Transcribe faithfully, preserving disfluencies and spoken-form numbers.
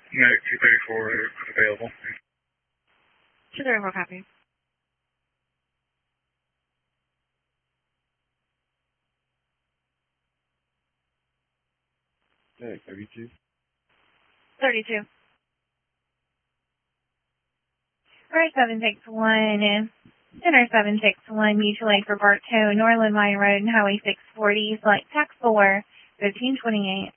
No, two thirty-four available. two thirty-four copy. Okay, thirty-two. thirty-two. Alright, seven six one, Center seven six one, mutual aid for Bartow, Norland Mine Road and Highway six forty, select tax four, fifteen twenty-eight.